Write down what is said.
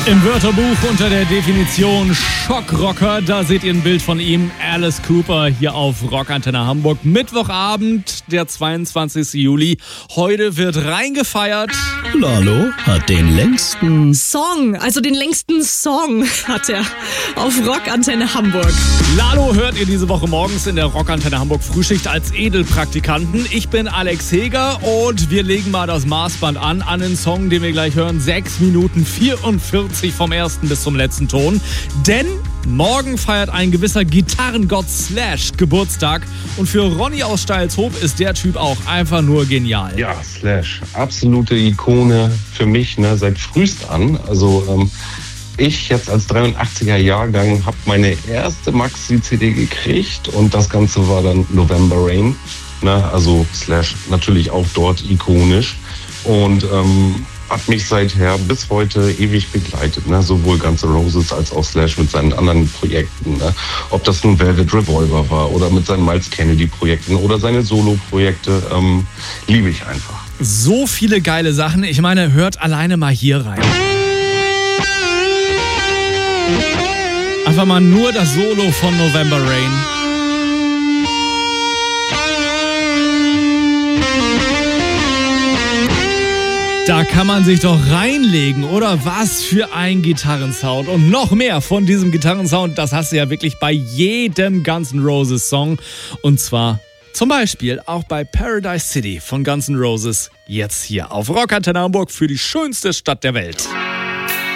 Im Wörterbuch unter der Definition Schockrocker, da seht ihr ein Bild von ihm, Alice Cooper, hier auf Rockantenne Hamburg. Mittwochabend, der 22. Juli. Heute wird reingefeiert. Lalo hat den längsten Song hat er auf Rockantenne Hamburg. Lalo hört ihr diese Woche morgens in der Rockantenne Hamburg Frühschicht als Edelpraktikanten. Ich bin Alex Heger und wir legen mal das Maßband an den Song, den wir gleich hören. 6 Minuten 44 vom ersten bis zum letzten Ton. Denn morgen feiert ein gewisser Gitarrengott Slash Geburtstag. Und für Ronny aus Steilshoop ist der Typ auch einfach nur genial. Ja, Slash, absolute Ikone für mich, seit frühest an. Also ich jetzt als 83er Jahrgang habe meine erste Maxi-CD gekriegt und das Ganze war dann November Rain. Also Slash natürlich auch dort ikonisch und hat mich seither bis heute ewig begleitet, sowohl Guns N' Roses als auch Slash mit seinen anderen Projekten. Ob das nun Velvet Revolver war oder mit seinen Miles Kennedy-Projekten oder seine Solo-Projekte, liebe ich einfach. So viele geile Sachen. Ich meine, hört alleine mal hier rein. Einfach mal nur das Solo von November Rain. Da kann man sich doch reinlegen, oder? Was für ein Gitarrensound. Und noch mehr von diesem Gitarrensound, das hast du ja wirklich bei jedem Guns N' Roses Song. Und zwar zum Beispiel auch bei Paradise City von Guns N' Roses. Jetzt hier auf Rockantenne Hamburg für die schönste Stadt der Welt.